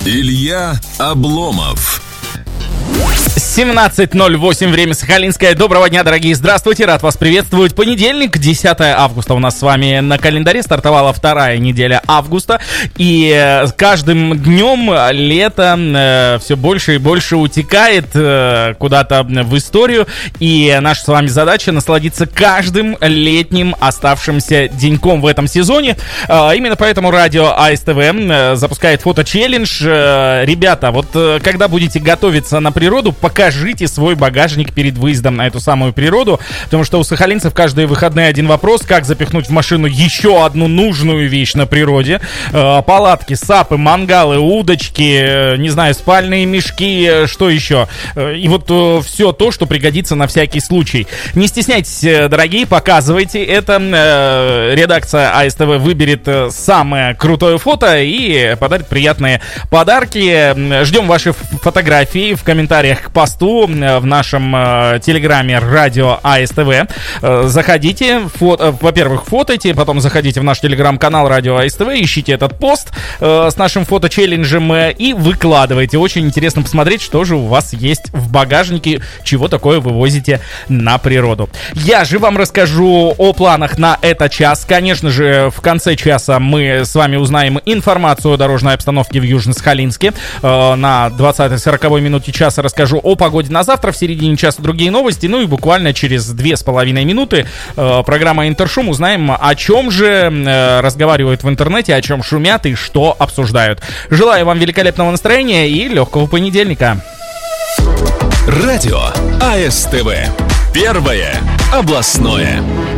Илья Обломов. 17:08, время Сахалинское. Доброго дня, дорогие, здравствуйте, рад вас приветствовать. Понедельник, 10 августа у нас с вами на календаре, стартовала вторая неделя августа. И с каждым днем лето все больше и больше утекает куда-то в историю. И наша с вами задача насладиться каждым летним оставшимся деньком в этом сезоне. Именно поэтому радио АСТВ запускает фото-челлендж. Ребята, вот когда будете готовиться на природу, покажите свой багажник перед выездом на эту самую природу, потому что у сахалинцев каждые выходные один вопрос: как запихнуть в машину еще одну нужную вещь на природе. Палатки, сапы, мангалы, удочки, не знаю, спальные мешки, что еще. И вот все то, что пригодится на всякий случай. Не стесняйтесь, дорогие, показывайте это. Редакция АСТВ выберет самое крутое фото и подарит приятные подарки. Ждем ваши фотографии в комментариях к посту в нашем телеграме радио АСТВ. Заходите, во-первых, фотайте, потом заходите в наш телеграм-канал радио АСТВ, ищите этот пост с нашим фото-челленджем и выкладывайте. Очень интересно посмотреть, что же у вас есть в багажнике, чего такое вы возите на природу. Я же вам расскажу о планах на этот час. Конечно же, в конце часа мы с вами узнаем информацию о дорожной обстановке в Южно-Сахалинске. На 20-40 минуте часа расскажу о погоде на завтра, в середине часа другие новости, ну и буквально через 2,5 минуты программа «Интершум». Узнаем, о чем же разговаривают в интернете, о чем шумят и что обсуждают. Желаю вам великолепного настроения и легкого понедельника. Радио АСТВ. Первое областное.